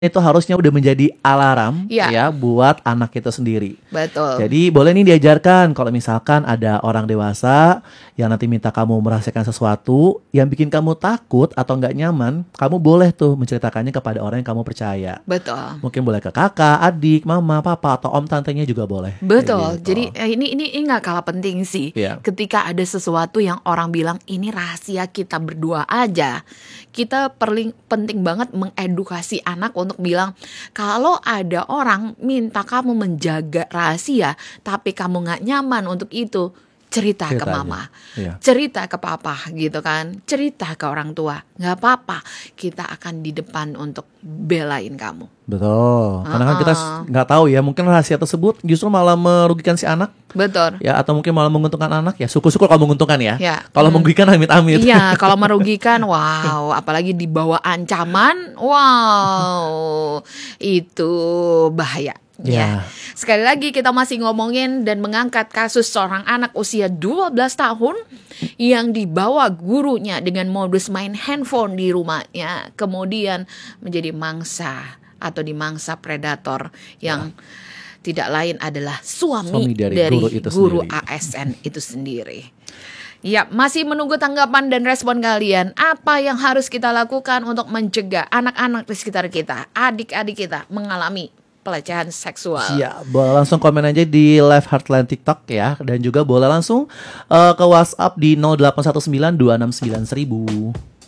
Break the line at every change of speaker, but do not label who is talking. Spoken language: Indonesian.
itu harusnya udah menjadi alarm
Ya,
ya buat anak kita sendiri.
betul.
Jadi boleh nih diajarkan kalau misalkan ada orang dewasa yang nanti minta kamu merahasiakan sesuatu yang bikin kamu takut atau nggak nyaman, kamu boleh tuh menceritakannya kepada orang yang kamu percaya.
Betul.
Mungkin boleh ke kakak, adik, mama, papa, atau om tantenya juga boleh. Kayak
Betul.
gitu.
Jadi ini nggak kalah penting sih.
Iya.
Ketika ada sesuatu yang orang bilang ini rahasia kita berdua aja, kita penting banget mengedukasi anak untuk bilang kalau ada orang minta kamu menjaga rahasia, tapi kamu nggak nyaman untuk itu, cerita ke
Cerita aja.
mama,
Iya.
cerita ke papa gitu kan, cerita ke orang tua, nggak apa-apa, kita akan di depan untuk belain kamu.
Betul. Karena kan kita nggak tahu ya, mungkin rahasia tersebut justru malah merugikan si anak.
Betul.
Ya, atau mungkin malah menguntungkan anak ya. Syukur-syukur kalau menguntungkan ya.
Ya.
Kalau merugikan amit-amit.
Iya, kalau merugikan, wow, apalagi di bawah ancaman, wow, itu bahaya. Ya.
Ya.
Sekali lagi kita masih ngomongin dan mengangkat kasus seorang anak usia 12 tahun yang dibawa gurunya dengan modus main handphone di rumahnya, kemudian menjadi mangsa atau dimangsa predator yang tidak lain adalah suami dari
sendiri.
guru ASN itu sendiri. Ya, masih menunggu tanggapan dan respon kalian. Apa yang harus kita lakukan untuk mencegah anak-anak di sekitar kita, adik-adik kita mengalami pelecehan seksual?
Ya, boleh langsung komen aja di live Heartline TikTok ya. Dan juga boleh langsung ke WhatsApp di 0819 269 1000.